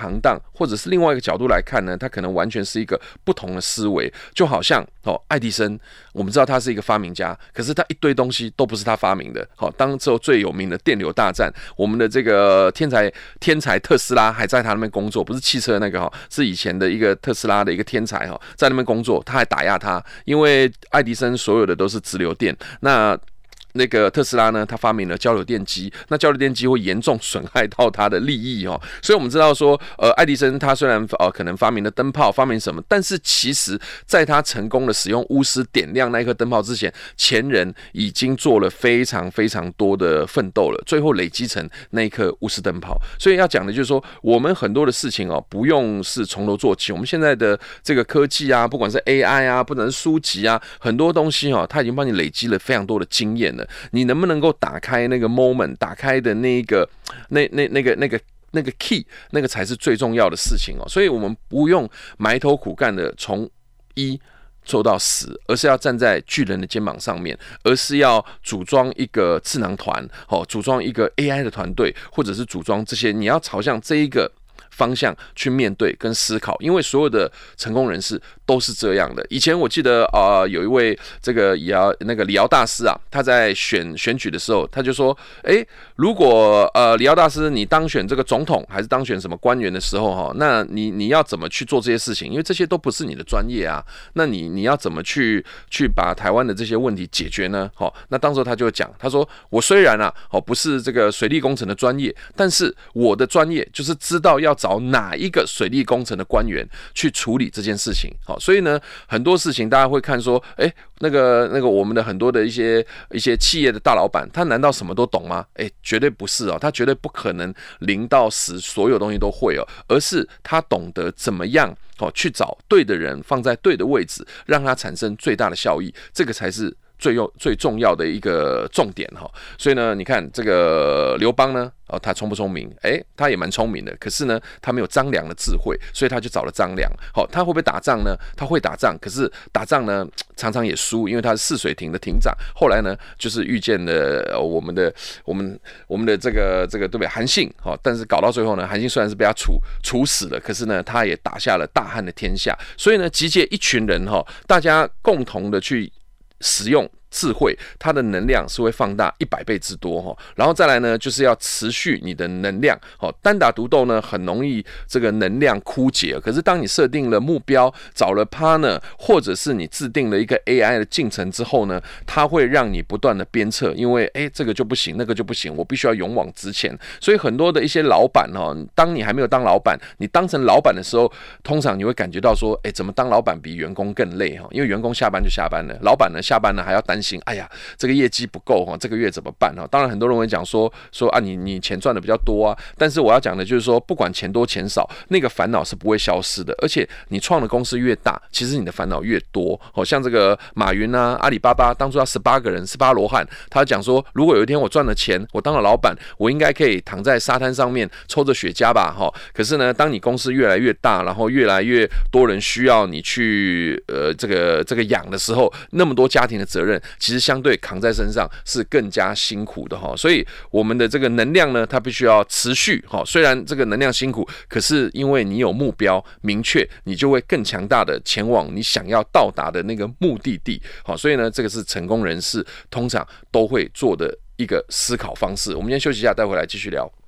行当，或者是另外一个角度来看呢，它可能完全是一个不同的思维。就好像爱迪生，我们知道他是一个发明家，可是他一堆东西都不是他发明的。当之后最有名的电流大战，我们的这个天才特斯拉还在他那边工作，不是汽车那个是以前的一个特斯拉的一个天才在那边工作，他还打压他，因为爱迪生所有的都是直流电，那个特斯拉呢，他发明了交流电机，那交流电机会严重损害到他的利益所以我们知道说，爱迪生他虽然可能发明了灯泡，发明什么，但是其实在他成功的使用钨丝点亮那一颗灯泡之前，前人已经做了非常非常多的奋斗了，最后累积成那一颗钨丝灯泡。所以要讲的就是说，我们很多的事情不用是从头做起，我们现在的这个科技啊，不管是 AI 啊，不管是书籍啊，很多东西它已经帮你累积了非常多的经验了。你能不能够打开那个 moment， 打开的那个 key， 那个才是最重要的事情所以我们不用埋头苦干的从1做到10，而是要站在巨人的肩膀上面，而是要组装一个智囊团，组装一个 AI 的团队，或者是组装这些，你要朝向这一个方向去面对跟思考，因为所有的成功人士都是这样的。以前我记得有一位这个那个李敖大师啊，他在选举的时候，他就说，如果李敖大师你当选这个总统还是当选什么官员的时候那你要怎么去做这些事情？因为这些都不是你的专业啊，那你要怎么去把台湾的这些问题解决呢？那当时他就讲，他说我虽然不是这个水利工程的专业，但是我的专业就是知道要找哪一个水利工程的官员去处理这件事情。所以呢，很多事情大家会看说，那个我们的很多的一些企业的大老板，他难道什么都懂吗？绝对不是他绝对不可能0到10所有东西都会而是他懂得怎么样去找对的人放在对的位置，让他产生最大的效益，这个才是最重要的一个重点所以呢，你看这个刘邦呢，他聪不聪明？他也蛮聪明的，可是呢，他没有张良的智慧，所以他就找了张良。他会不会打仗呢？他会打仗，可是打仗呢，常常也输，因为他是泗水亭的亭长。后来呢，就是遇见了我们的这个对不对？韩信但是搞到最后呢，韩信虽然是被他处死了，可是呢，他也打下了大汉的天下。所以呢，集结一群人大家共同的去使用智慧，它的能量是会放大100倍之多然后再来呢，就是要持续你的能量单打独斗呢，很容易这个能量枯竭。可是当你设定了目标，找了 partner， 或者是你制定了一个 AI 的进程之后呢，它会让你不断的鞭策，因为这个就不行，那个就不行，我必须要勇往直前。所以很多的一些老板当你还没有当老板，你当成老板的时候，通常你会感觉到说，怎么当老板比员工更累因为员工下班就下班了，老板呢下班了还要担心，哎呀，这个业绩不够这个月怎么办当然很多人会讲说你钱赚的比较多啊，但是我要讲的就是说，不管钱多钱少，那个烦恼是不会消失的，而且你创的公司越大，其实你的烦恼越多像这个马云啊，阿里巴巴当初要18个人18罗汉，他讲说，如果有一天我赚了钱，我当了老板，我应该可以躺在沙滩上面抽着雪茄吧可是呢，当你公司越来越大，然后越来越多人需要你去这个养的时候，那么多家庭的责任，其实相对扛在身上是更加辛苦的所以我们的这个能量呢，它必须要持续虽然这个能量辛苦，可是因为你有目标明确，你就会更强大的前往你想要到达的那个目的地所以呢，这个是成功人士通常都会做的一个思考方式。我们先休息一下，待会来继续聊。